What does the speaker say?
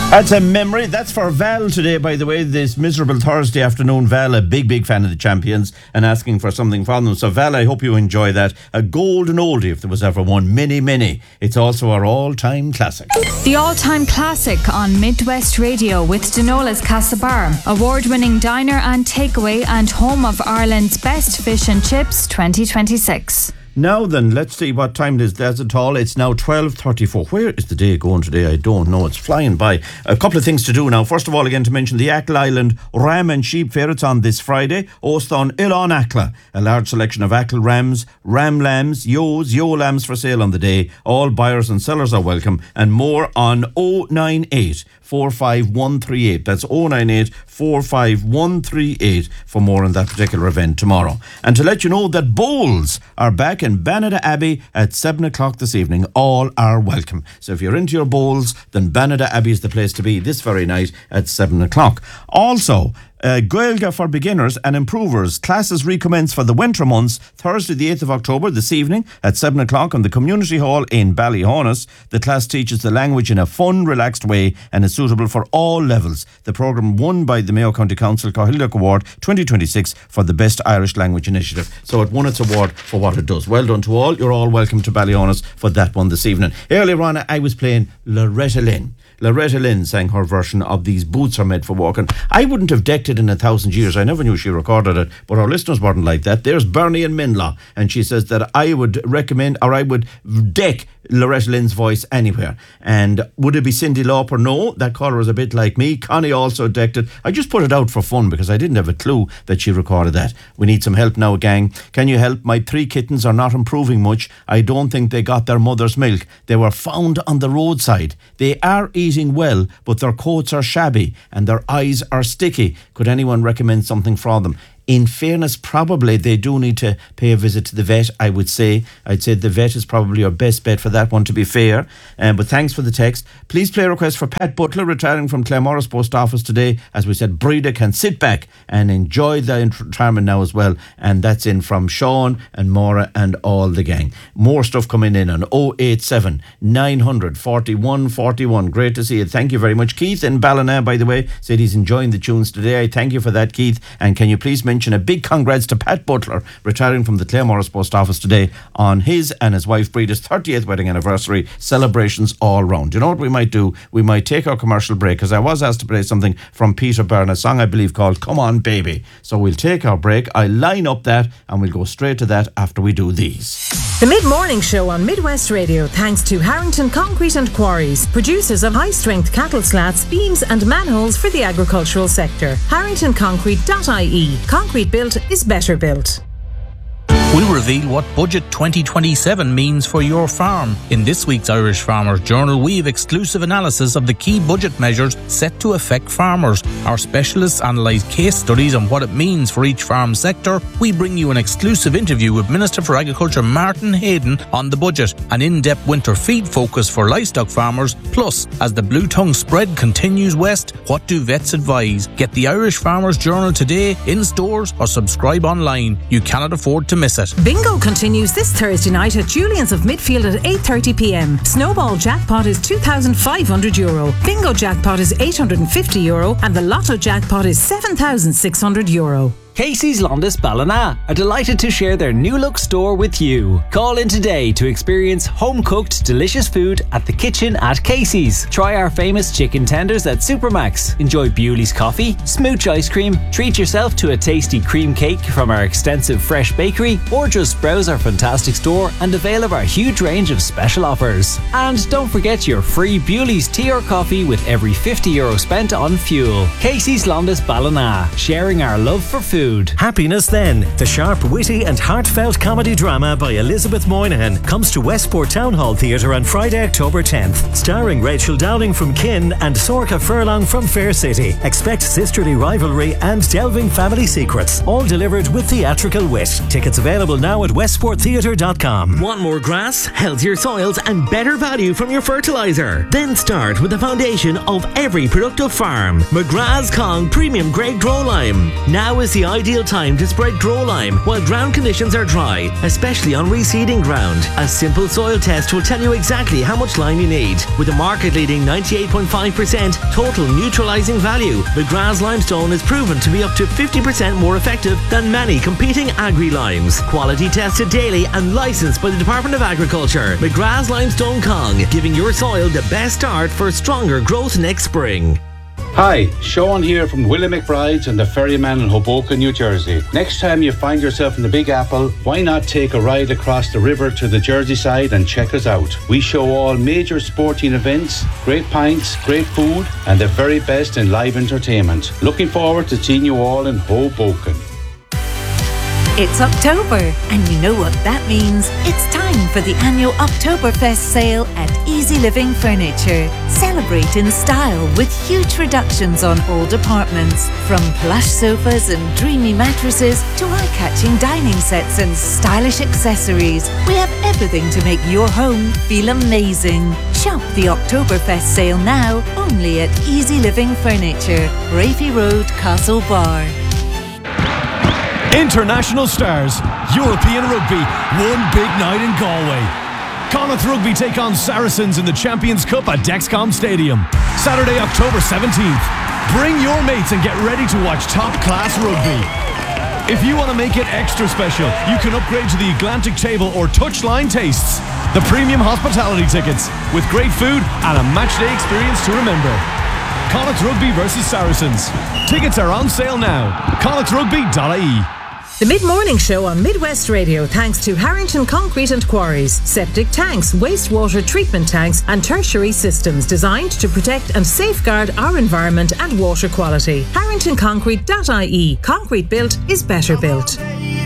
That's a memory. That's for Val today, by the way, this miserable Thursday afternoon. Val, a big fan of the Champions and asking for something from them. So Val, I hope you enjoy that. A golden oldie, if there was ever one. Many. It's also our all-time classic. The all-time classic on Midwest Radio with Denola's Castlebar, award-winning diner and takeaway and home of Ireland's best fish and chips 2026. Now then, let's see what time it is. That's it all. It's now 12:34. Where is the day going today? I don't know. It's flying by. A couple of things to do now. First of all, again, to mention the Ackle Island Ram and Sheep Fair. It's on this Friday. Ostan Ilon Ackla. A large selection of Ackle rams, ram lambs, yo lambs for sale on the day. All buyers and sellers are welcome. And more on 098 45138. That's 098 45138 for more on that particular event tomorrow. And to let you know that bowls are back in Banada Abbey at 7 o'clock this evening. All are welcome. So if you're into your bowls, then Banada Abbey is the place to be this very night at 7 o'clock. Also, Gaeilge for beginners and improvers. Classes recommence for the winter months Thursday the 8th of October this evening at 7 o'clock in the Community Hall in Ballyhonus. The class teaches the language in a fun, relaxed way and is suitable for all levels. The programme won by the Mayo County Council Cathaoirleach Award 2026 for the Best Irish Language Initiative. So it won its award for what it does. Well done to all. You're all welcome to Ballyhonus for that one this evening. Earlier on, I was playing Loretta Lynn. Loretta Lynn sang her version of These Boots Are Made for Walking. I wouldn't have decked it in 1,000 years. I never knew she recorded it, but our listeners weren't like that. There's Bernie in Minlaw, and she says that I would recommend, or I would deck Loretta Lynn's voice anywhere. And would it be Cyndi Lauper? No, that caller is a bit like me. Connie also decked it. I just put it out for fun because I didn't have a clue that she recorded that. We need some help now, gang. Can you help? My 3 kittens are not improving much. I don't think they got their mother's milk. They were found on the roadside. They are eating well, but their coats are shabby and their eyes are sticky. Could anyone recommend something for them? In fairness, probably they do need to pay a visit to the vet, I would say. I'd say the vet is probably your best bet for that one, to be fair. But thanks for the text. Please play a request for Pat Butler, retiring from Claremorris Post Office today. As we said, Breda can sit back and enjoy the retirement now as well. And that's in from Sean and Maura and all the gang. More stuff coming in on 087 900 41 41. Great to see you. Thank you very much. Keith in Ballina, by the way, said he's enjoying the tunes today. I thank you for that, Keith. And can you please mention a big congrats to Pat Butler, retiring from the Claremorris Post Office today on his and his wife Breda's 30th wedding anniversary. Celebrations all round. You know what we might do? We might take our commercial break, because I was asked to play something from Peter Byrne, a song I believe called Come On Baby. So we'll take our break. I'll line up that and we'll go straight to that after we do these. The Mid-Morning Show on Midwest Radio, thanks to Harrington Concrete and Quarries, producers of high-strength cattle slats, beams and manholes for the agricultural sector. HarringtonConcrete.ie. Concrete built is better built. We'll reveal what Budget 2027 means for your farm. In this week's Irish Farmers Journal, we have exclusive analysis of the key budget measures set to affect farmers. Our specialists analyse case studies on what it means for each farm sector. We bring you an exclusive interview with Minister for Agriculture Martin Hayden on the budget, an in-depth winter feed focus for livestock farmers. Plus, as the blue tongue spread continues west, what do vets advise? Get the Irish Farmers Journal today in stores or subscribe online. You cannot afford to miss it. Bingo continues this Thursday night at Julian's of Midfield at 8:30pm. Snowball jackpot is €2,500. Bingo jackpot is €850 and the Lotto jackpot is €7,600. Casey's Londis Ballina are delighted to share their new look store with you. Call in today to experience home-cooked delicious food at the kitchen at Casey's. Try our famous chicken tenders at Supermax. Enjoy Bewley's coffee, smooch ice cream, treat yourself to a tasty cream cake from our extensive fresh bakery, or just browse our fantastic store and avail of our huge range of special offers. And don't forget your free Bewley's tea or coffee with every €50 spent on fuel. Casey's Londis Ballina, sharing our love for food. Happiness Then, the sharp, witty and heartfelt comedy drama by Elizabeth Moynihan, comes to Westport Town Hall Theatre on Friday, October 10th. Starring Rachel Downing from Kin and Sorcha Furlong from Fair City. Expect sisterly rivalry and delving family secrets, all delivered with theatrical wit. Tickets available now at westporttheatre.com. Want more grass, healthier soils and better value from your fertiliser? Then start with the foundation of every productive farm. McGrath's Kong Premium Grade Grow Lime. Now is the ideal time to spread grow lime while ground conditions are dry, especially on reseeding ground. A simple soil test will tell you exactly how much lime you need. With a market-leading 98.5% total neutralising value, McGrath's limestone is proven to be up to 50% more effective than many competing agri-limes. Quality tested daily and licensed by the Department of Agriculture. McGrath's Limestone Cong, giving your soil the best start for stronger growth next spring. Hi, Sean here from Willie McBride's and the Ferryman in Hoboken, New Jersey. Next time you find yourself in the Big Apple, why not take a ride across the river to the Jersey side and check us out? We show all major sporting events, great pints, great food, and the very best in live entertainment. Looking forward to seeing you all in Hoboken. It's October, and you know what that means. It's time for the annual Oktoberfest sale at Easy Living Furniture. Celebrate in style with huge reductions on all departments. From plush sofas and dreamy mattresses to eye-catching dining sets and stylish accessories. We have everything to make your home feel amazing. Shop the Oktoberfest sale now, only at Easy Living Furniture, Raffy Road, Castle Bar. International stars, European rugby, one big night in Galway. Connacht Rugby take on Saracens in the Champions Cup at Dexcom Stadium. Saturday, October 17th. Bring your mates and get ready to watch top-class rugby. If you want to make it extra special, you can upgrade to the Atlantic Table or Touchline Tastes, the premium hospitality tickets, with great food and a matchday experience to remember. Connacht Rugby versus Saracens. Tickets are on sale now. connachtrugby.ie. The Mid-Morning Show on Midwest Radio, thanks to Harrington Concrete and Quarries. Septic tanks, wastewater treatment tanks and tertiary systems designed to protect and safeguard our environment and water quality. HarringtonConcrete.ie. Concrete built is better built.